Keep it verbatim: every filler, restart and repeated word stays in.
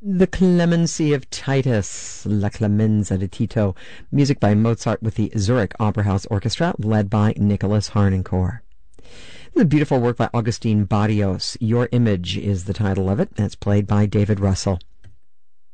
The Clemency of Titus, La Clemenza di Tito, music by Mozart with the Zurich Opera House Orchestra, led by Nicholas Harnoncourt. The beautiful work by Augustine Barrios, Your Image is the title of it. That's played by David Russell.